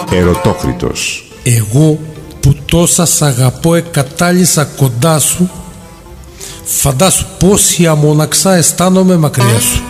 Ερωτόκριτος. Εγώ που τόσα σ' αγαπώ εκατάλησα κοντά σου, φαντάσου πόση αμοναξά αισθάνομαι μακριά σου.